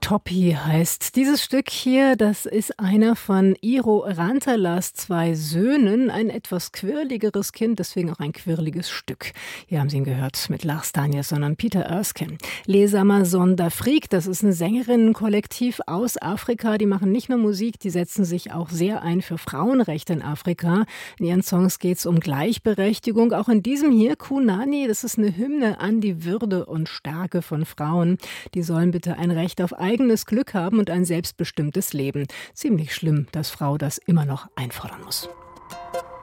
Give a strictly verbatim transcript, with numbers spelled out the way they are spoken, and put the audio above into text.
Topi heißt dieses Stück hier. Das ist einer von Iiro Rantalas zwei Söhnen. Ein etwas quirligeres Kind, deswegen auch ein quirliges Stück. Hier haben Sie ihn gehört mit Lars Danielsson und Peter Erskine. Les Amazones d'Afrique, das ist ein Sängerinnenkollektiv aus Afrika. Die machen nicht nur Musik, die setzen sich auch sehr ein für Frauenrechte in Afrika. In ihren Songs geht es um Gleichberechtigung. Auch in diesem hier, Kunani, das ist eine Hymne an die Würde und Stärke von Frauen. Die sollen bitte ein Recht auf eigenes Glück haben und ein selbstbestimmtes Leben. Ziemlich schlimm, dass Frau das immer noch einfordern muss.